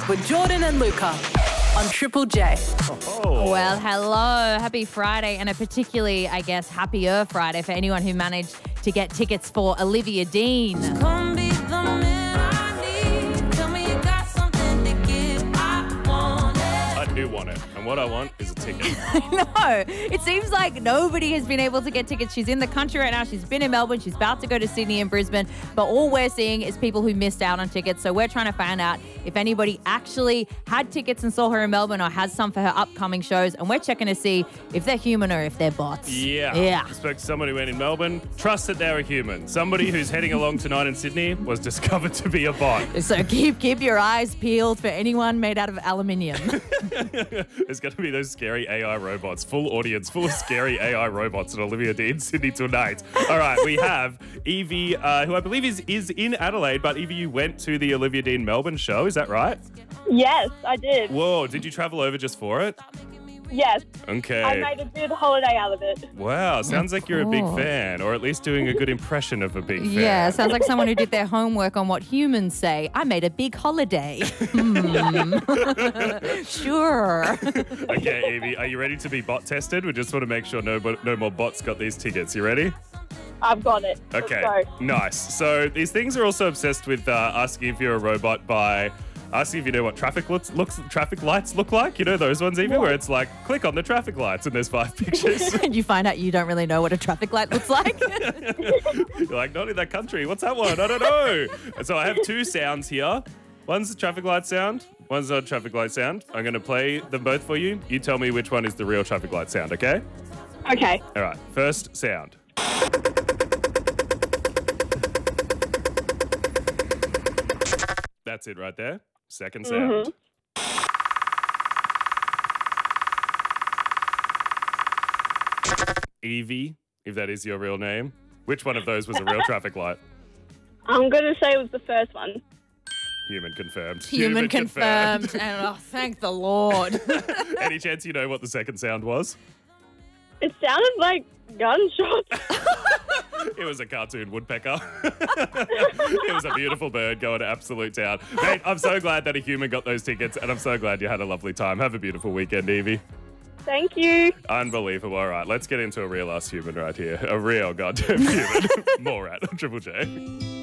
with Jordan and Luca on Triple J. Oh. Well, hello. Happy Friday, and a particularly, I guess, happier Friday for anyone who managed to get tickets for Olivia Dean. Come be the man I need. Tell me you got something to give. I want it. I do want it. And what I want is a ticket. No, it seems like nobody has been able to get tickets. She's in the country right now. She's been in Melbourne. She's about to go to Sydney and Brisbane. But all we're seeing is people who missed out on tickets. So we're trying to find out if anybody actually had tickets and saw her in Melbourne or has some for her upcoming shows. And we're checking to see if they're human or if they're bots. Yeah. I spoke to someone who went in Melbourne. Trust that they're a human. Somebody who's heading along tonight in Sydney was discovered to be a bot. So keep your eyes peeled for anyone made out of aluminium. There's going to be those scary AI robots, full audience, full of scary AI robots at Olivia Dean Sydney tonight. All right, we have Evie, who I believe is in Adelaide, but Evie, you went to the Olivia Dean Melbourne show, is that right? Yes, I did. Whoa, did you travel over just for it? Yes. Okay. I made a good holiday out of it. Wow, sounds like you're a big course. fan, or at least doing a good impression of a big fan. Yeah, sounds like someone who did their homework on what humans say. I made a big holiday. Sure. Okay, Evie, are you ready to be bot tested? We just want to make sure no more bots got these tickets. You ready? I've got it. Okay, Let's go. nice. So these things are also obsessed with asking if you're a robot by asking if you know what traffic lights look like. You know those ones, Evie, where it's like, click on the traffic lights and there's 5 pictures. And you find out you don't really know what a traffic light looks like. You're like, not in that country. What's that one? I don't know. And so I have 2 sounds here. One's the traffic light sound. One's not a traffic light sound. I'm going to play them both for you. You tell me which one is the real traffic light sound, okay? Okay. All right, first sound. That's it right there. Second sound. Evie, if that is your real name, which one of those was a real traffic light? I'm going to say it was the first one. Human confirmed. Human confirmed. And oh, thank the Lord. Any chance you know what the second sound was? It sounded like gunshots. It was a cartoon woodpecker. It was a beautiful bird going to absolute town. Mate, I'm so glad that a human got those tickets, and I'm so glad you had a lovely time. Have a beautiful weekend, Evie. Thank you. Unbelievable. All right, let's get into a real ass human right here. A real goddamn human. More at Triple J.